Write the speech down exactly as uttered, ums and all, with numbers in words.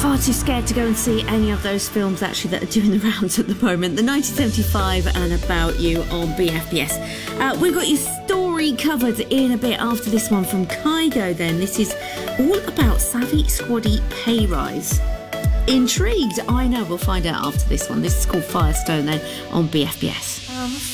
far too scared to go and see any of those films actually that are doing the rounds at the moment. The nineteen seventy-five and About You on B F B S. Uh, we've got your story covered in a bit after this one from Kygo then. This is all about Savvy Squaddy pay rise. Intrigued? I know, we'll find out after this one. This is called Firestone then on B F B S. Um,